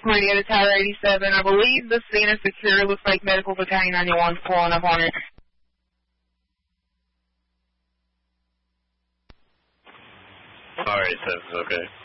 Marietta Tower 87. I believe the scene is secure. Looks like Medical Battalion 91 pulling up on it. Alright, that's okay.